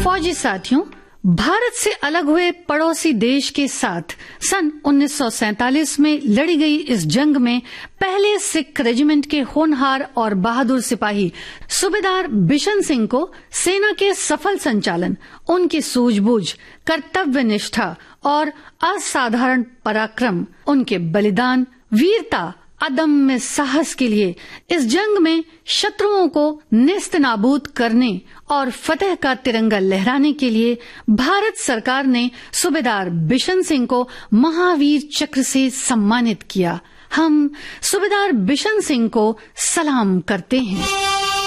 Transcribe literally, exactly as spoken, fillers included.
फौजी साथियों, भारत से अलग हुए पड़ोसी देश के साथ सन उन्नीस सौ सैंतालीस में लड़ी गई इस जंग में पहले सिख रेजिमेंट के होनहार और बहादुर सिपाही सूबेदार बिशन सिंह को सेना के सफल संचालन, उनकी सूझबूझ, कर्तव्य निष्ठा और असाधारण पराक्रम, उनके बलिदान, वीरता, अदम्य साहस के लिए इस जंग में शत्रुओं को नेस्त नाबूद करने और फतेह का तिरंगा लहराने के लिए भारत सरकार ने सूबेदार बिशन सिंह को महावीर चक्र से सम्मानित किया। हम सूबेदार बिशन सिंह को सलाम करते हैं।